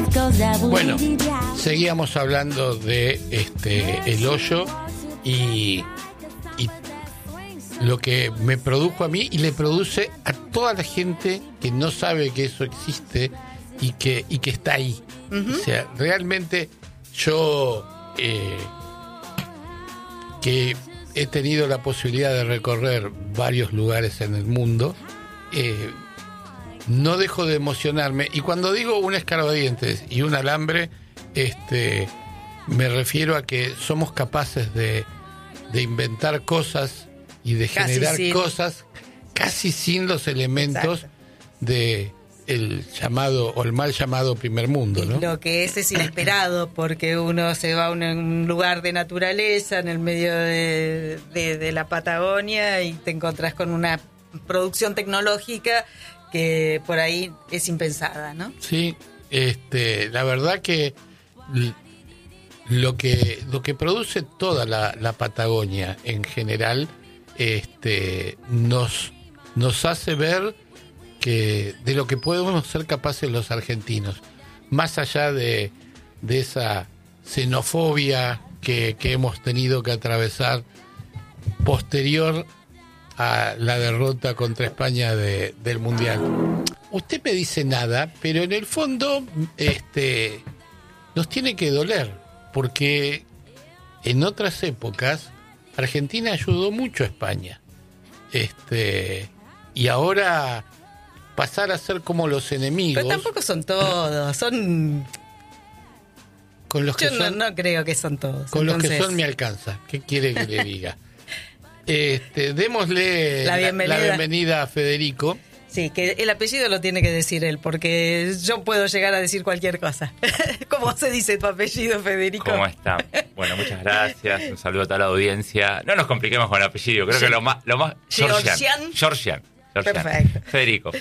Bueno, seguíamos hablando de el hoyo y lo que me produjo a mí y le produce a toda la gente que no sabe que eso existe y que está ahí. Uh-huh. O sea, realmente yo que he tenido la posibilidad de recorrer varios lugares en el mundo, no dejo de emocionarme. Y cuando digo un escarbadientes y un alambre, me refiero a que somos capaces de inventar cosas y de generar cosas casi sin los elementos de el llamado o el mal llamado primer mundo, ¿no? Lo que es inesperado, porque uno se va a un lugar de naturaleza en el medio de la Patagonia y te encontrás con una producción tecnológica que por ahí es impensada, ¿no? Sí, la verdad que lo que produce toda la Patagonia en general nos hace ver que de lo que podemos ser capaces los argentinos, más allá de esa xenofobia que hemos tenido que atravesar posterior a la derrota contra España del Mundial. Usted me dice nada, pero en el fondo nos tiene que doler, porque en otras épocas Argentina ayudó mucho a España. Y ahora pasar a ser como los enemigos. Pero tampoco son todos, son... Con los que Yo no creo que son todos. Con entonces... los que son me alcanza. ¿Qué quiere que le diga? Démosle la bienvenida a Federico. Sí, que el apellido lo tiene que decir él, porque yo puedo llegar a decir cualquier cosa. ¿Cómo se dice tu apellido, Federico? ¿Cómo está? Bueno, muchas gracias. Un saludo a toda la audiencia. No nos compliquemos con el apellido. Creo que lo más Georgian. Perfecto. Federico.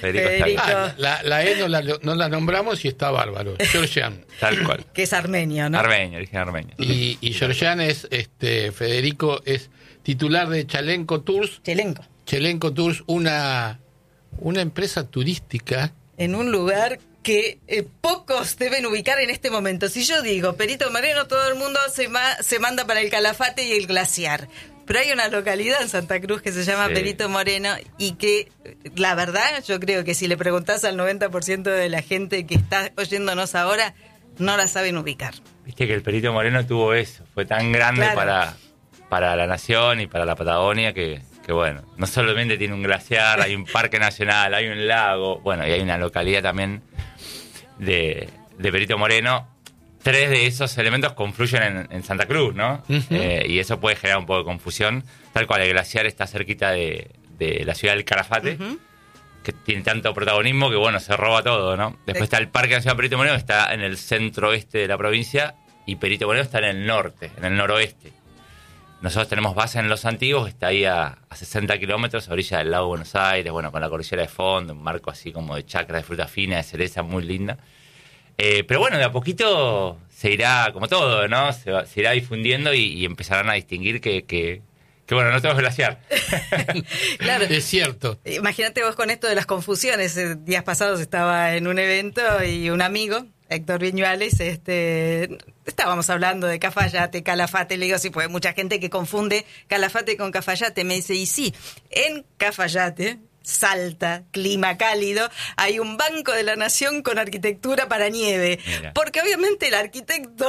La E no la nombramos y está bárbaro. Georgian. Tal cual. Que es armenio, ¿no? Origen armenio. Y Georgian es, Federico es titular de Chalenco Tours. Chalenco Tours, una empresa turística. En un lugar que pocos deben ubicar en este momento. Si yo digo Perito Moreno, todo el mundo se manda para el Calafate y el glaciar. Pero hay una localidad en Santa Cruz que se llama Perito Moreno y que, la verdad, yo creo que si le preguntás al 90% de la gente que está oyéndonos ahora, no la saben ubicar. Viste que el Perito Moreno tuvo eso, fue tan grande para la nación y para la Patagonia que bueno, no solamente tiene un glaciar, hay un parque nacional, hay un lago, bueno, y hay una localidad también de Perito Moreno. 3 de esos elementos confluyen en Santa Cruz, ¿no? Uh-huh. Y eso puede generar un poco de confusión. Tal cual, el glaciar está cerquita de la ciudad del Calafate, uh-huh, que tiene tanto protagonismo que, bueno, se roba todo, ¿no? Después está el Parque Nacional Perito Moreno, que está en el centro-oeste de la provincia, y Perito Moreno está en el norte, en el noroeste. Nosotros tenemos base en Los Antiguos, que está ahí a 60 kilómetros, a orilla del lago de Buenos Aires, bueno, con la cordillera de fondo, un marco así como de chacra, de fruta fina, de cereza, muy linda. Pero bueno, de a poquito se irá, como todo, ¿no? Se irá difundiendo y empezarán a distinguir que bueno, no tenemos glaciar. Claro. Es cierto. Imagínate vos con esto de las confusiones. Días pasados estaba en un evento y un amigo, Héctor Viñuales, estábamos hablando de Cafayate, Calafate. Le digo, sí, pues hay mucha gente que confunde Calafate con Cafayate. Me dice, y sí, en Cafayate, Salta, clima cálido, hay un Banco de la Nación con arquitectura para nieve. Mira. Porque obviamente el arquitecto